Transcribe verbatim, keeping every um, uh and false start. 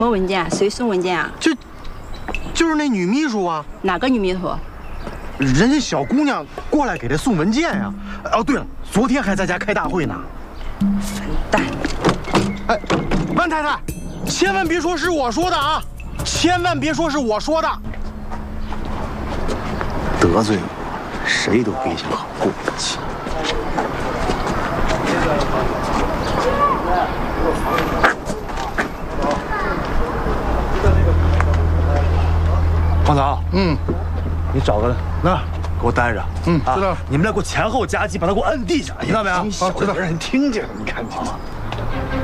什么文件？谁送文件啊？ 就就是那女秘书啊。 哪个女秘书？ 人家小姑娘过来给她送文件呀。哦，对了，昨天还在家开大会呢。 笨蛋！ 哎，万太太，千万别说是我说的啊！千万别说是我说的。得罪我，谁都别想好过日子。 黄总， 嗯， 你找个那给我待着。 嗯，知道了。 你们俩给我前后夹击，把他给我摁地上，听到没有？ 好，知道。让人听见了，你看见吗？